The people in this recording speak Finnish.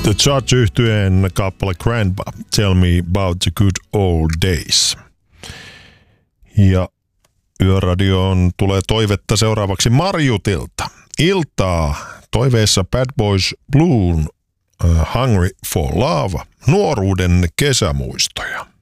The Judge-yhtyeen kappale Grandpa, Tell Me About the Good Old Days. Ja Yöradioon tulee toivetta seuraavaksi Marjutilta. Iltaa toiveessa Bad Boys Blues, Hungry for Love, nuoruuden kesämuistoja.